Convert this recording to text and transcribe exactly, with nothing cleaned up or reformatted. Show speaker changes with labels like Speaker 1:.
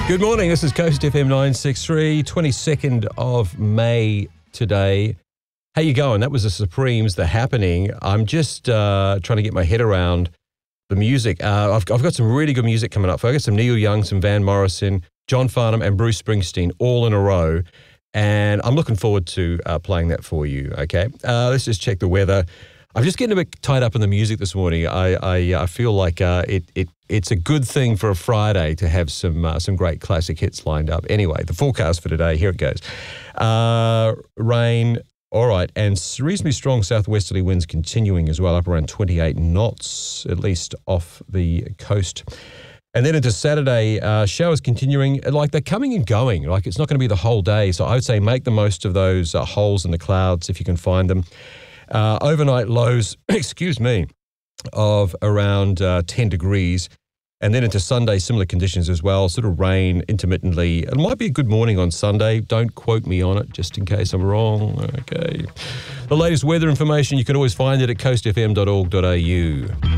Speaker 1: Good morning, this is Coast F M nine sixty-three, twenty-second of May today. How you going? That was the Supremes, The Happening. I'm just uh, trying to get my head around the music. Uh, I've, I've got some really good music coming up. I've got some Neil Young, some Van Morrison, John Farnham and Bruce Springsteen all in a row. And I'm looking forward to uh, playing that for you, okay? Uh, let's just check the weather. I'm just getting a bit tied up in the music this morning. I I, I feel like uh, it it it's a good thing for a Friday to have some uh, some great classic hits lined up. Anyway, the forecast for today, here it goes. Uh, rain, all right, and reasonably strong southwesterly winds continuing as well, up around twenty-eight knots, at least off the coast. And then into Saturday, uh, showers continuing, like they're coming and going, like it's not going to be the whole day. So I would say make the most of those uh, holes in the clouds if you can find them. Uh, overnight lows, excuse me, of around uh, ten degrees. And then into Sunday, similar conditions as well, sort of rain intermittently. It might be a good morning on Sunday. Don't quote me on it, just in case I'm wrong. Okay. The latest weather information, you can always find it at coast f m dot org dot a u.